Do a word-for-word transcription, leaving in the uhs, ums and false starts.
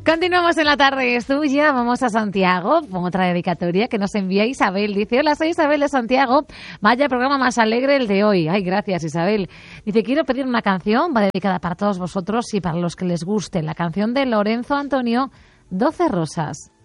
Continuamos en la tarde, es tuya. Vamos a Santiago, otra dedicatoria que nos envía Isabel. Dice, hola, soy Isabel de Santiago. Vaya programa más alegre el de hoy. Ay, gracias, Isabel. Dice, quiero pedir una canción, va dedicada para todos vosotros y para los que les guste. La canción de Lorenzo Antonio, doce rosas.